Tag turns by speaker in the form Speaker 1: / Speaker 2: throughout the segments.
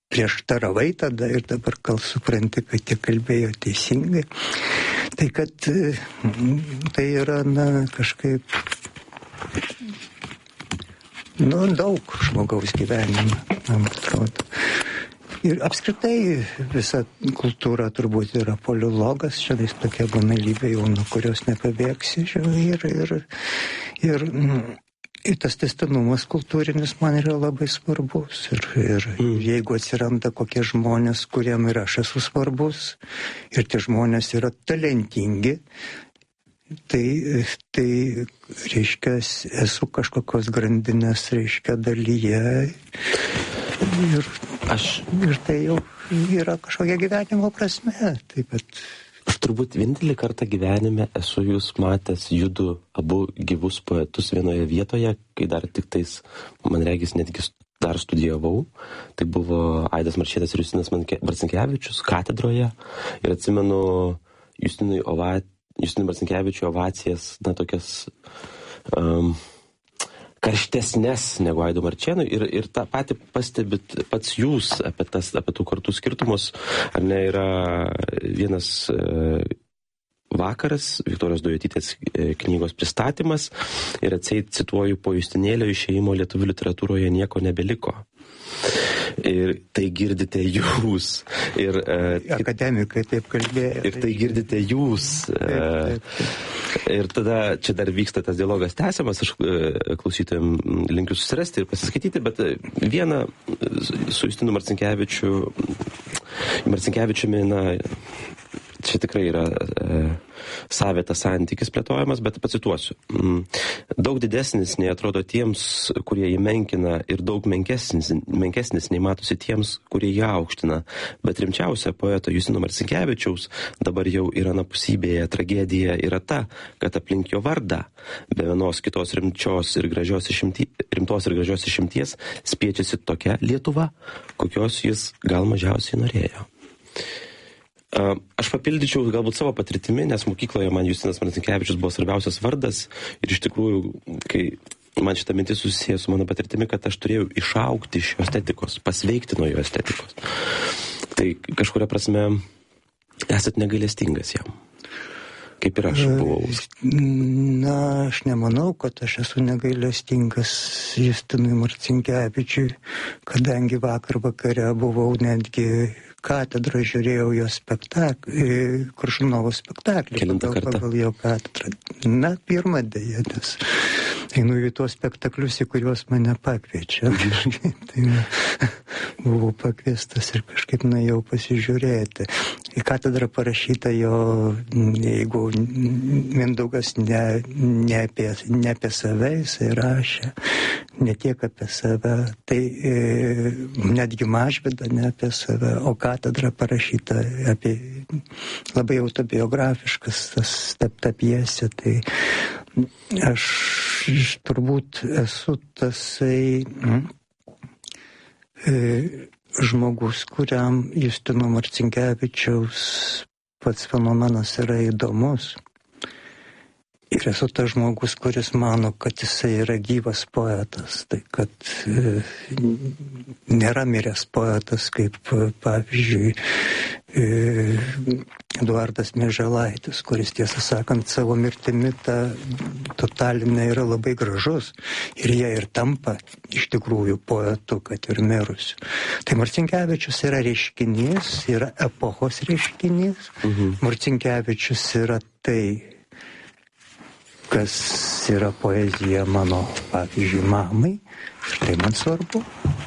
Speaker 1: prieštaravai tada ir dabar gal supranti, kad jie kalbėjo teisingai. Tai kad tai yra, kažkaip, daug žmogaus gyvenime, man atrodo. Ir apskritai visa kultūra turbūt yra polilogas, čia tokia banalybė jau, nuo kurios nepabėgsi. Ir tas tęstinumas kultūrinis man yra labai svarbus. Ir jeigu atsiranda kokie žmonės, kuriem ir aš esu svarbus, ir tie žmonės yra talentingi, tai reiškia, esu kažkokios grandinės, reiškia, dalyje. Ir tai jau yra kažkokia gyvenimo prasme. Taip, bet...
Speaker 2: Aš turbūt vienintelį kartą gyvenime esu jūs matęs judu abu gyvus poetus vienoje vietoje, kai dar tik tais, man regis, netgi dar studijavau. Tai buvo Aidas Marčėnas ir Justinas Marcinkevičius katedroje. Ir atsimenu Justinui Marcinkevičiui ovacijas, tokias karštesnes negu Aido Marčėnui. Ir tą patį pastebit pats jūs apie tų kartų skirtumus. Ar ne, yra vienas vakaras, Viktorijos Daujotytės knygos pristatymas, ir atseit cituoju, po Justinėlio išėjimo lietuvių literatūroje nieko nebeliko. Ir tai girdite jūs. Ir
Speaker 1: akademikai taip kalbėjo.
Speaker 2: Ir tai girdite jūs. Taip. Ir tada čia dar vyksta tas dialogas tęsiamas, aš klausytojams linkiu susirasti ir pasiskaityti, bet vieną su Justinu Marcinkevičiumi, čia tikrai yra savėtas santykis plėtojamas, bet pacituosiu. Daug didesnis nei atrodo tiems, kurie jį menkina, ir daug menkesnis nei matosi tiems, kurie jį aukština. Bet rimčiausia poeto Justino Marcinkevičiaus dabar jau yra anapusybėje tragedija yra ta, kad aplink jo vardą, be vienos kitos rimtos ir gražios išimties, spiečiasi tokia Lietuva, kokios jis gal mažiausiai norėjo. Aš papildyčiau galbūt savo patirtimi, nes mokykloje man Justinas Marcinkevičius buvo svarbiausias vardas ir iš tikrųjų, kai man šitą mintį susisieja su mano patirtimi, kad aš turėjau išaugti iš jo estetikos, pasveikti nuo jo estetikos. Tai kažkuria prasme esat negailestingas jam, kaip ir aš buvau.
Speaker 1: Aš nemanau, kad aš esu negailestingas Justinui Marcinkevičiui, kadangi vakar vakare buvau netgi katedrą, žiūrėjau jo spektaklį, Koršunovo spektaklį. Pagal jo katedrą. Pirmą dėję, nes einu į tuos spektaklius, į kuriuos mane pakviečia. Tai buvau pakviestas ir kažkaip nuėjau pasižiūrėti. Į katedrą parašyta jo, jeigu Mindaugas ne apie save, jisai rašė, ne tiek apie save, tai netgi Mažvydą ne apie save, o katedra parašyta apie labai autobiografiškas ta pjesė. Tai aš turbūt esu tasai žmogus, kuriam Justino Marcinkevičiaus pats fenomenas yra įdomus. Ir esu tas žmogus, kuris mano, kad jisai yra gyvas poetas. Tai kad nėra miręs poetas, kaip pavyzdžiui Eduardas Mieželaitis, kuris tiesą sakant savo mirtimi ta totalinė yra labai gražus. Ir jie ir tampa iš tikrųjų poetu, kad ir mirusiu. Tai Marcinkevičius yra reiškinys, yra epochos reiškinys. Marcinkevičius yra tai, kas yra poezija mano, pavyzdžiui, mamai, ir tai man svarbu.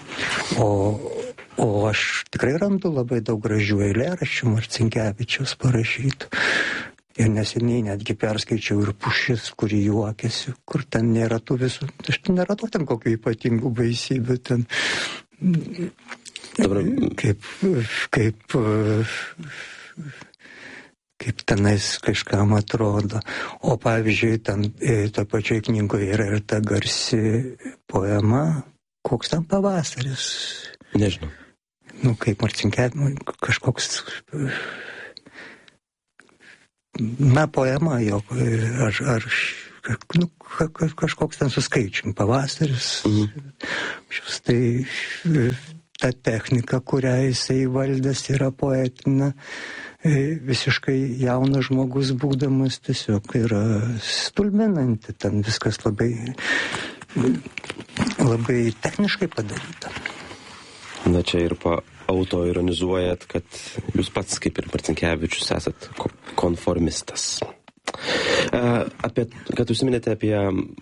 Speaker 1: O aš tikrai randu labai daug gražių eilėraščių Marcinkevičiaus parašytų. Ir neseniai netgi perskaičiau ir Pušis, kuri juokiasi, kur ten nėra tų visų, aš ten neradau ten kokių ypatingų baisybių, ten kaip tenais kažkam atrodo. O pavyzdžiui, ten to pačioj knygoje yra ir ta garsi poema, koks ten pavasaris.
Speaker 2: Nežinau.
Speaker 1: Kaip Marcinkevičius, kažkoks, poema jo, kažkoks ten su skaičium, pavasaris. ta technika, kurią jisai valdęs, yra poetinė. Visiškai jaunas žmogus būdamas tiesiog yra stulbinanti. Ten viskas labai techniškai padaryta.
Speaker 2: Na čia ir autoironizuojat, kad jūs pats, kaip ir Marcinkevičius, esat konformistas. Kad užsiminėte apie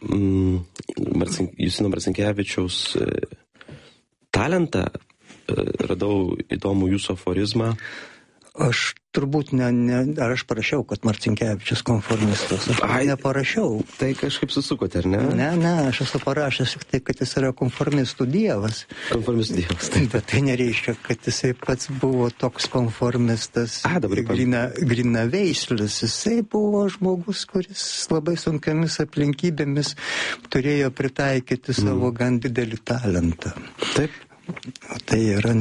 Speaker 2: Justino Marcinkevičiaus talentą, radau įdomų jūsų aforizmą.
Speaker 1: Aš turbūt ar aš parašiau, kad Marcinkevičius konformistas. Aš neparašiau.
Speaker 2: Tai kažkaip susukote, ar ne?
Speaker 1: Ne, aš esu parašęs tik tai, kad jis yra konformistų dievas.
Speaker 2: Konformistų dievas.
Speaker 1: Bet tai nereiškia, kad jisai pats buvo toks konformistas, grina veislis. Jisai buvo žmogus, kuris labai sunkiomis aplinkybėmis turėjo pritaikyti savo gan didelį talentą.
Speaker 2: Taip.
Speaker 1: O tai yra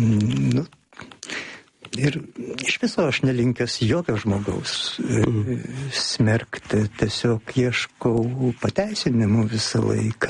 Speaker 1: ir iš viso aš nelinkęs jokio žmogaus smerkti, tiesiog ieškau pateisinimų visą laiką.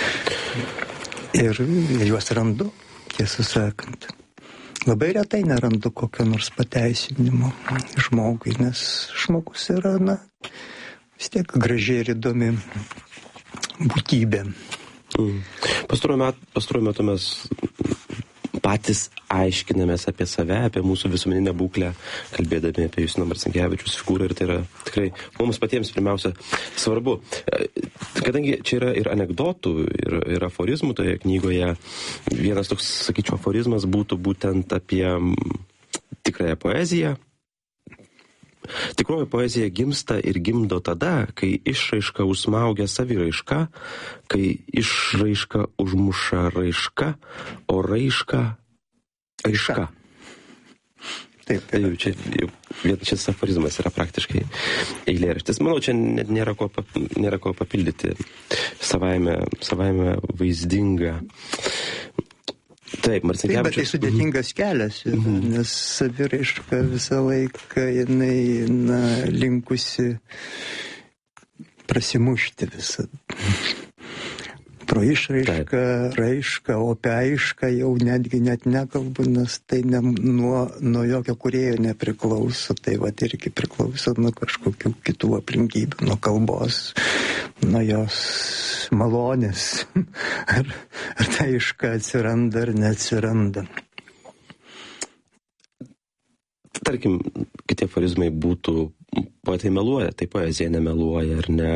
Speaker 1: Ir juos randu, tiesą sakant. Labai retai nerandu kokio nors pateisinimo žmogui, nes žmogus yra, vis tiek gražiai ir įdomi būtybė.
Speaker 2: Pastaruoju metu mes patys aiškinamės apie save, apie mūsų visuomeninę būklę, kalbėdami apie Justino Marcinkevičiaus figūrą, ir tai yra tikrai mums patiems pirmiausia svarbu. Kadangi čia yra ir anekdotų, ir aforizmų toje knygoje, vienas toks, sakyčiau, aforizmas būtų būtent apie tikrąją poeziją. Tikroji poezija gimsta ir gimdo tada, kai išraiška užsmaugia saviraišką, kai išraiška užmuša raišką, o raiška aiška.
Speaker 1: Taip.
Speaker 2: Šis aforizmas yra praktiškai eilėraštis. Manau, čia nėra ko papildyti, savaime vaizdinga. Taip, Marcinkevičius.
Speaker 1: Bet tai sudėtingas kelias, nes saviraiška visą laiką jinai linkusi prasimušti visą. Pro išraišką, raišką, o apie aišką jau netgi nekalbu, nes tai nuo jokio kūrėjo nepriklauso, tai irgi priklauso nuo kažkokių kitų aplinkybių, nuo kalbos, nuo jos malonės, ar ta aiška atsiranda ar neatsiranda.
Speaker 2: Tarkim, kiti aforizmai būtų, poetai meluoja, tai poezija nemeluoja, ar ne?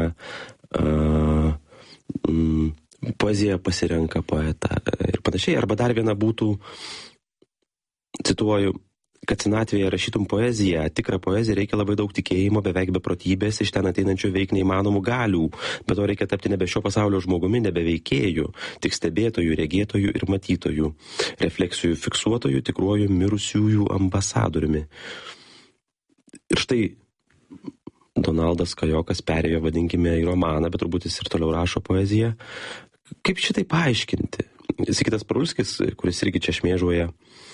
Speaker 2: Poezija pasirenka poetą ir panašiai. Arba dar viena būtų, cituoju, kad senatvėje rašytum poeziją, tikrą poeziją reikia labai daug tikėjimo, beveik beprotybės, iš ten ateinančių veik neįmanomų galių, bet to reikia tapti nebe šio pasaulio žmogumi, nebe veikėjų, tik stebėtojų, regėtojų ir matytojų, refleksijų fiksuotojų, tikruoju mirusiųjų ambasadoriumi. Ir štai Donaldas Kajokas perėjo, vadinkime, į romaną, bet turbūt jis ir toliau rašo poeziją. Kaip šitai paaiškinti? Sigitas Parulskis, kuris irgi čia šmėžuoja,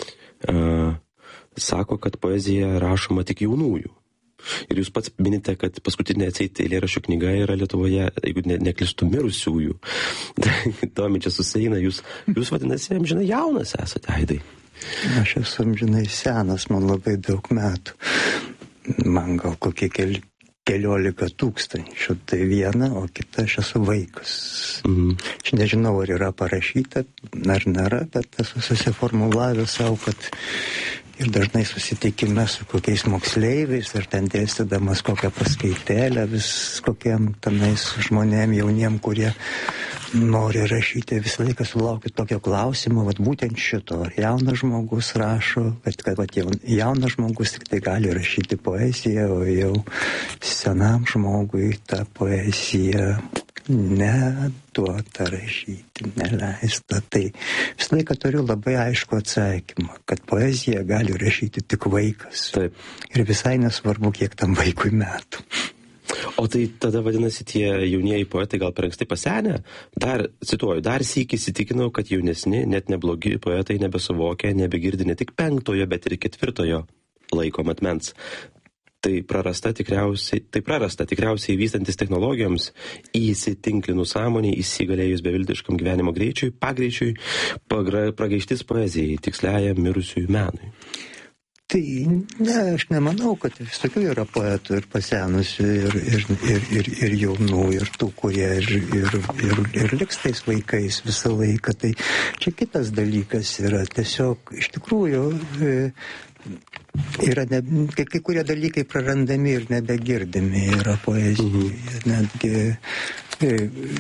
Speaker 2: sako, kad poezija rašoma tik jaunųjų. Ir jūs pats minite, kad paskutinė atseit eilėraščių knyga yra Lietuvoje, jeigu neklystu, mirusiųjų. Tomi čia susieina, jūs vadinasi, amžinai jaunas esate, Aidai.
Speaker 1: Aš esu amžinai senas, man labai daug metų. Man gal kokie 11,000, tai viena, o kita aš esu vaikas. Aš nežinau, ar yra parašyta, ar nėra, bet esu susiformulavęs savo, kad ir dažnai susitikime su kokiais moksleiviais, ir ten dėstydamas kokią paskaitėlę vis kokiem tenais žmonėm jauniem, kurie nori rašyti, visą laiką sulaukiu tokio klausimo, būtent šito, ar jaunas žmogus rašo, kad jaunas žmogus tik tai gali rašyti poeziją, o jau senam žmogui ta poezija neduota rašyti, neleista. Tai visą laiką turiu labai aišku atsakymą, kad poeziją gali rašyti tik vaikas.
Speaker 2: Taip.
Speaker 1: Ir visai nesvarbu, kiek tam vaikui metų.
Speaker 2: O tai tada vadinasi tie jaunieji poetai gal per anksti pasenę? Cituoju, dar sykį įsitikinau, kad jaunesni, net neblogi poetai nebesuvokia, nebegirdi ne tik 5, bet ir 4 laiko matmens. Tai prarasta tikriausiai vystantis technologijoms, įsitinklinus sąmonį, įsigalėjus beviltiškam gyvenimo pagreičiui, pragaištis poezijai, tiksliajam mirusiųjų menui.
Speaker 1: Tai ne, aš nemanau, kad visokių yra poetų ir pasenusių, ir jaunų, ir tų, kurie ir liks tais vaikais visą laiką. Tai čia kitas dalykas yra. Tiesiog iš tikrųjų yra kai kurie dalykai prarandami ir nebegirdimi yra poezijoje. Netgi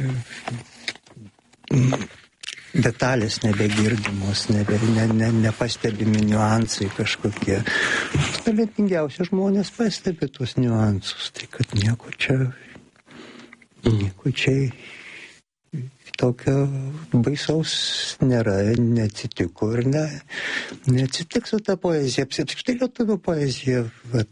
Speaker 1: detalės nebegirdimos, nepastebimi niuansai kažkokie. Talentingiausi žmonės pastebi tuos niuansus, tai kad nieko čia tokio baisaus nėra, neatsitiko ir neatsitiks su ta poezija. Apsitikštai lietuvių poezija,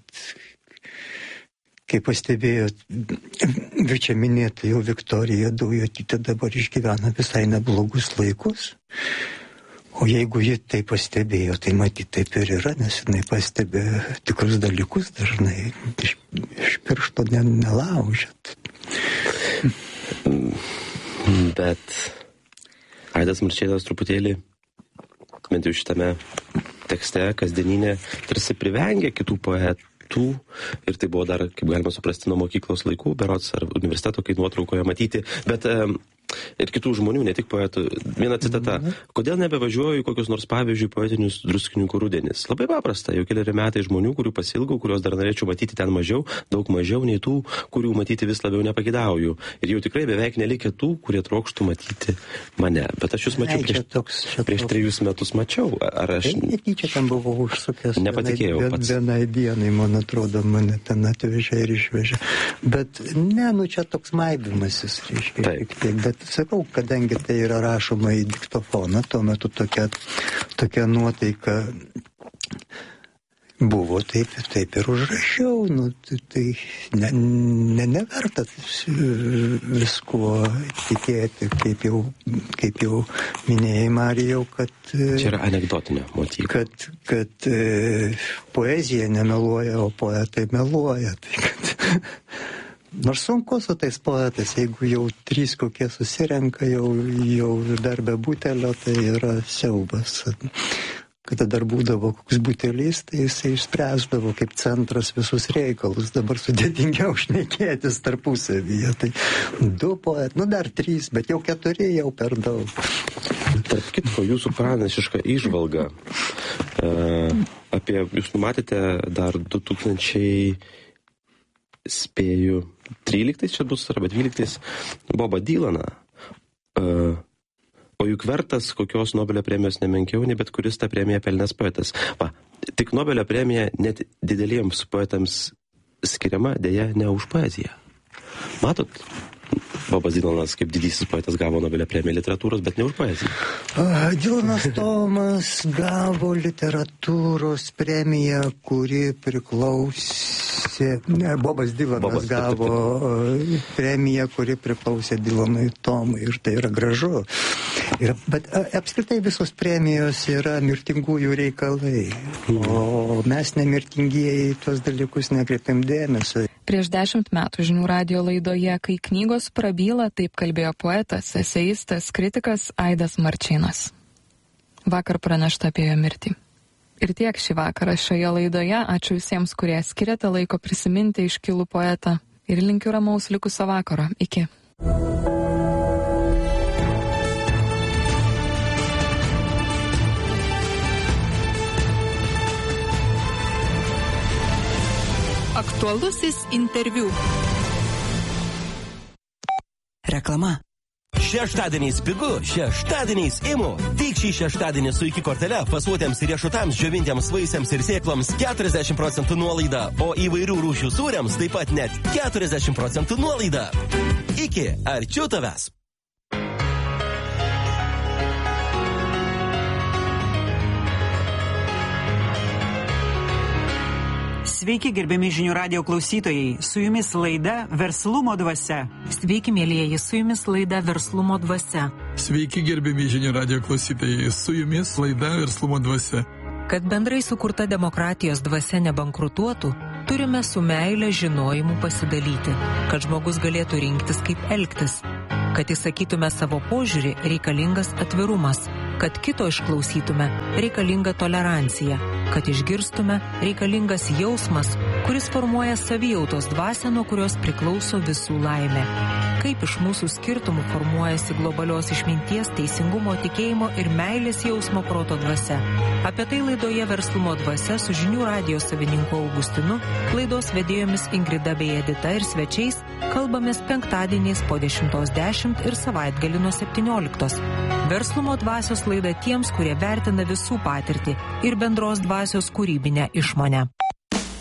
Speaker 1: kaip pastebėjot, čia minėta jau Viktorija Daujotytė dabar išgyvena visai neblogus laikus. O jeigu ji tai pastebėjo, tai matyt taip ir yra, nes jinai pastebė tikrus dalykus dažnai, iš piršto nelaužėt.
Speaker 2: Bet Aidas Marčėnas truputėlį, bent jau šitame tekste, kasdieninė, tarsi privengia kitų poetų. Ir tai buvo dar, kaip galima suprasti, nuo mokyklos laikų, berods ar universiteto, kai nuotraukoje matyti, bet ir kitų žmonių, ne tik poetų. Viena citata. Kodėl nebevažiuoju į kokius nors, pavyzdžiui, poetinius Druskininkų rudenis? Labai paprasta, jau keliari metai žmonių, kurių pasilgau, kuriuos dar norėčiau matyti ten mažiau, daug mažiau nei tų, kurių matyti vis labiau nepagidauju. Ir jau tikrai beveik nelikė tų, kurie trokštų matyti mane. Bet aš jūs mačiau prieš 3 metus mačiau. Ar aš...
Speaker 1: Netyčia ten buvau užsukęs.
Speaker 2: Nepatikėjau pats.
Speaker 1: Vienai dienai, man atrodo, mane ten atvežė ir išvežė. Bet čia toks maibymasis, reiškia. Bet sakau, kadangi tai yra rašoma į diktofoną, tuo metu tokia nuotaika buvo, taip ir užrašiau. Tai neverta viskuo tikėti, kaip jau minėjai, Marijau, kad...
Speaker 2: Čia yra anekdotinio motyvo.
Speaker 1: Kad poezija nemeluoja, o poetai meluoja. Tai kad... Nors sunku su tais poetais, jeigu jau 3 kokie susirenka, jau dar be butelio, tai yra siaubas. Kada dar būdavo koks butelys, tai jisai išspręsdavo kaip centras visus reikalus. Dabar sudėtingiau šnekėtis tarpusavyje. Tai 2 poetai, dar 3, bet jau 4 jau per daug.
Speaker 2: Tarp kitko, jūsų pranašiška įžvalga apie, jūs numatėte dar 2000... spėju, 13 čia bus, arba 12, Bobą Dylaną. O juk vertas kokios Nobelio premijos nemenkiau, nei bet kuris tą premiją pelnęs poetas. Tik Nobelio premija net dideliems poetams skiriama, dėja, ne už poeziją. Matot? Bobas Dylanas kaip didysis poetas gavo Nobelio premiją literatūros, bet ne už poeziją.
Speaker 1: Dylanas Tomas gavo literatūros premiją, kuri priklausė... Bobas Dylanas gavo premiją, kuri priklausė Dylanui Tomui, ir tai yra gražu. Bet apskritai visos premijos yra mirtingųjų reikalai, o mes nemirtingieji tuos dalykus nekreipiam dėmesio.
Speaker 3: Prieš 10 metų Žinių radijo laidoje, kai knygos prabyla, taip kalbėjo poetas, eseistas, kritikas Aidas Marčėnas. Vakar pranešta apie jo mirtį. Ir tiek šį vakarą šioje laidoje. Ačiū visiems, kurie skiriate laiko prisiminti iškilų poetą. Ir linkiu ramaus likusio vakaro. Iki.
Speaker 4: Aktualusis interviu.
Speaker 5: Reklama.
Speaker 6: Šeštadieniais pigu, šeštadieniais imu. Tik šį šeštadienį su iki kortele fasuotėms riešutams, džiovintiems vaisiams ir sėkloms 40% nuolaida, o įvairių rūšių sūriams taip pat net 40% nuolaida. Iki, arčiau tavęs.
Speaker 5: Sveiki, gerbiami Žinių radijo klausytojai. Su jumis laida Verslumo dvasia.
Speaker 4: Sveiki, mielieji, su jumis laida Verslumo dvasia.
Speaker 7: Sveiki, gerbiami Žinių radijo klausytojai. Su jumis laida Verslumo dvasia.
Speaker 4: Kad bendrai sukurta demokratijos dvasia nebankrutuotų, Turime su meile žinojimu pasidalyti, kad žmogus galėtų rinktis, kaip elgtis. Kad įsakytume savo požiūrį, reikalingas atvirumas. Kad kito išklausytume, reikalinga tolerancija. Kad išgirstume, reikalingas jausmas, kuris formuoja savijautos dvasią, nuo kurios priklauso visų laimė. Kaip iš mūsų skirtumų formuojasi globalios išminties, teisingumo, tikėjimo ir meilės jausmo proto dvasia. Apie tai laidoje Verslumo dvasia su žinių radijo savininku Augustinu, laidos vedėjomis Ingrida bei Edita ir svečiais kalbamės penktadieniais po 10:10 ir savaitgalį nuo 17. Verslumo dvasios laida tiems, kurie vertina visų patirtį ir bendros dvasios kūrybinę išmonę.